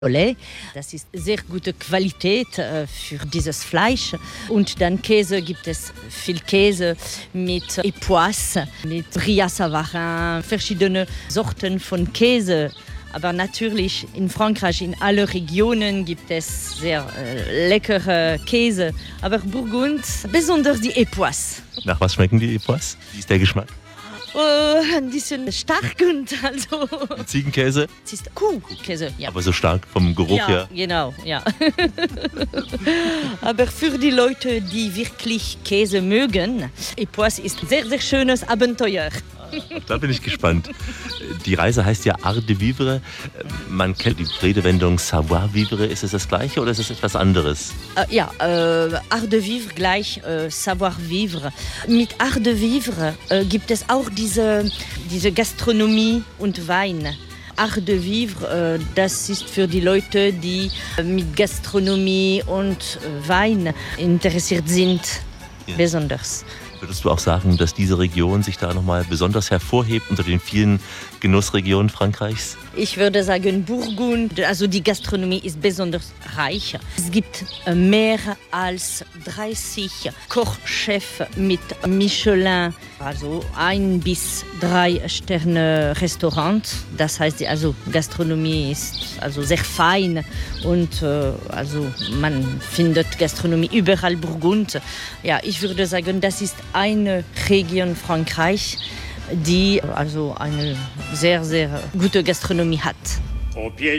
Olé. Das ist sehr gute Qualität für dieses Fleisch. Und dann Käse gibt es viel Käse mit Epoisse, mit Brie à Savarin, verschiedene Sorten von Käse. Aber natürlich in Frankreich, in allen Regionen gibt es sehr leckere Käse. Aber Burgund, besonders die Epoisse. Nach was schmecken die Epoisse? Wie ist der Geschmack? Ein bisschen stark und also. Ziegenkäse? Es ist Kuhkäse, ja. Aber so stark vom Geruch her? Genau, ja. Aber für die Leute, die wirklich Käse mögen, Epoisse ist ein sehr, sehr schönes Abenteuer. Da bin ich gespannt. Die Reise heißt ja Art de Vivre. Man kennt die Redewendung Savoir-vivre. Ist es das Gleiche oder ist es etwas anderes? Art de Vivre gleich Savoir-vivre. Mit Art de Vivre gibt es auch diese Gastronomie und Wein. Art de Vivre, das ist für die Leute, die mit Gastronomie und Wein interessiert sind, besonders. Würdest du auch sagen, dass diese Region sich da nochmal besonders hervorhebt unter den vielen Genussregionen Frankreichs? Ich würde sagen, Burgund, also die Gastronomie ist besonders reich. Es gibt mehr als 30 Kochchefs mit Michelin, also 1 bis 3 Sterne Restaurant. Das heißt, also Gastronomie ist also sehr fein und also man findet Gastronomie überall Burgund. Ja, ich würde sagen, das ist eine Region Frankreich, die also eine sehr, sehr gute Gastronomie hat.